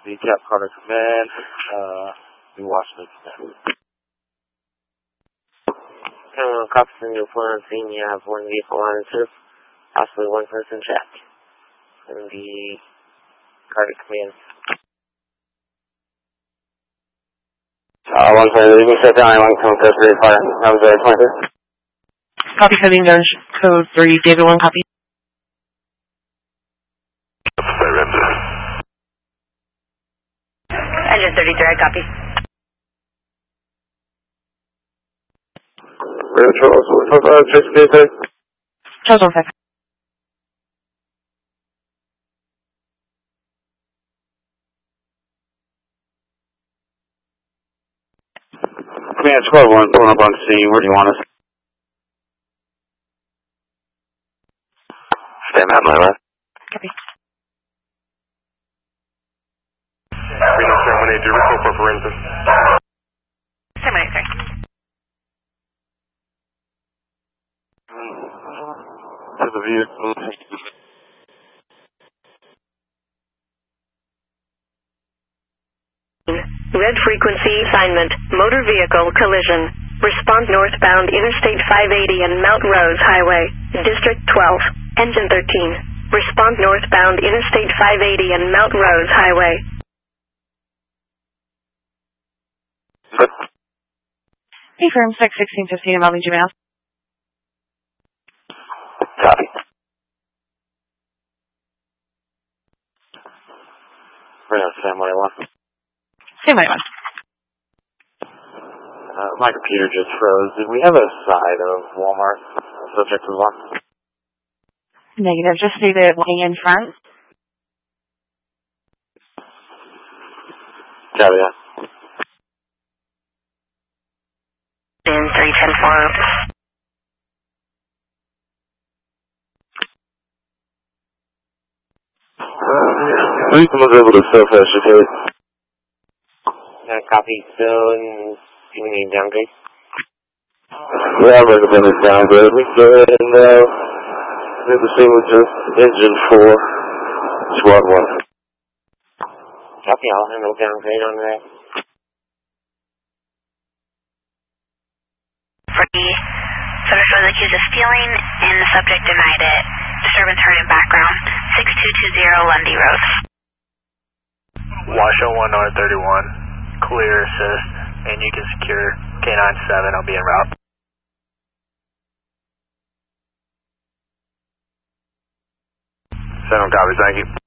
The Cap Carter Command, New Washington Command. Copies from your report on scene, you have one vehicle on the surf, possibly one person trapped. And the Carter Command. 120, leaving set down, 1 code 3, fire, that was 23. Copy, heading down code 3, David 1, copy. Engine 33, copy. Charles 155, Tracy Day. Charles 155. Command Squad 1, pulling up on scene. Where do you want us? Stand at my left. Copy. Reno 718, do report for forensic. 783. To the view. Red frequency assignment, motor vehicle collision. Response northbound Interstate 580 and Mount Rose Highway, District 12, Engine 13. Response northbound Interstate 580 and Mount Rose Highway. Hey, firm 61615, I'm Melvin Gmail. Copy. Reno 711. Same way, 1. My computer just froze. Did we have a side of Walmart? Subject was on. Negative, just stated looking in front. Copy that. In 310-4. I think someone's able to self-educate. Copy. So, do you need downgrade? Yeah, I'm recommending downgrade. We go ahead and hit the scene with just engine 4, squad 1. Copy. I'll handle downgrade on that. For the subject was accused of stealing and the subject denied it. Disturbance heard in background. 6220 Lundy Road. Washoe 1R31. Clear assist, and you can secure K97. I'll be en route. 7 copies, thank you.